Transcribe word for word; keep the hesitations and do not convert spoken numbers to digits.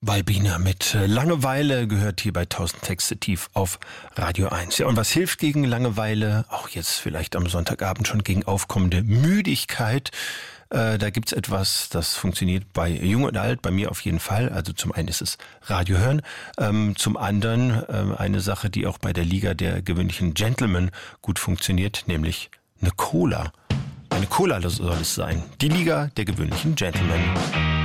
Balbina mit Langeweile gehört hier bei tausend Texte tief auf Radio eins. Ja, und was hilft gegen Langeweile? Auch jetzt vielleicht am Sonntagabend schon gegen aufkommende Müdigkeit. Äh, da gibt's etwas, das funktioniert bei Jung und Alt, bei mir auf jeden Fall. Also zum einen ist es Radio hören, ähm, zum anderen ähm, eine Sache, die auch bei der Liga der gewöhnlichen Gentlemen gut funktioniert, nämlich eine Cola. Eine Cola soll es sein. Die Liga der gewöhnlichen Gentlemen.